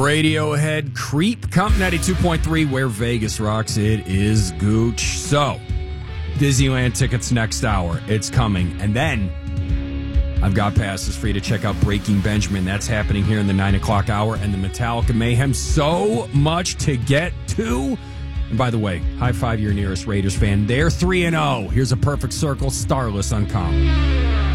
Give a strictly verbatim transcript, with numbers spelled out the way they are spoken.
Radiohead, Creep, Comp ninety-two point three, where Vegas rocks. It is Gooch. So, Disneyland tickets next hour. It's coming. And then I've got passes for you to check out Breaking Benjamin. That's happening here in the nine o'clock hour. And the Metallica Mayhem. So much to get to. And by the way, high five your nearest Raiders fan. They're three and oh. Here's a perfect circle. Starless on Comp.